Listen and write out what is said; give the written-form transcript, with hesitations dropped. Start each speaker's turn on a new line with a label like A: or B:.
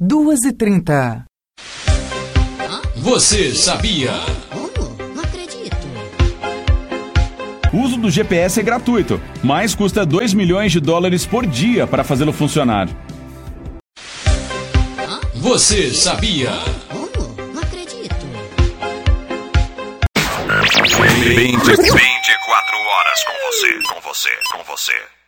A: 2h30.
B: Você sabia?
C: Não acredito.
D: O uso do GPS é gratuito, mas custa $2 milhões por dia para fazê-lo funcionar.
B: Você sabia?
C: Não acredito.
E: 24 horas com você.